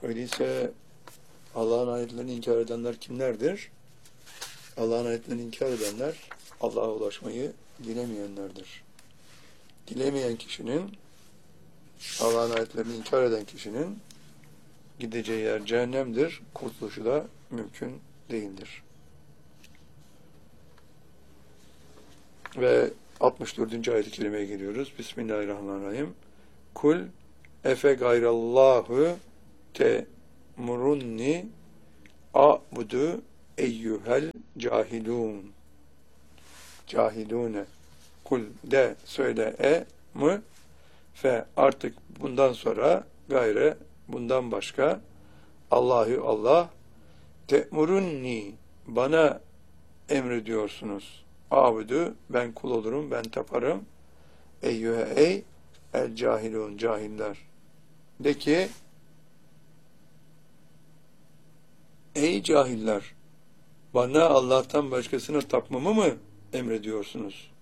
Öyleyse Allah'ın ayetlerini inkar edenler kimlerdir? Allah'ın ayetlerini inkar edenler Allah'a ulaşmayı dilemeyenlerdir. Dilemeyen kişinin, Allah'ın ayetlerini inkar eden kişinin gideceği yer cehennemdir. Kurtuluşu da mümkün değildir. Ve 64. ayet-i kerimeye geliyoruz. Bismillahirrahmanirrahim. Kul efe gayrallahu te'murunni a'budu eyyuhel cahilun. Cahilune. Kul de söyle mı fe artık bundan sonra gayre bundan başka Allah te'murunni bana emrediyorsunuz. Abudu ben kul olurum, ben taparım. Eyyühe ey el cahilun cahiller. De ki ey cahiller bana Allah'tan başkasına tapmamı mı emrediyorsunuz?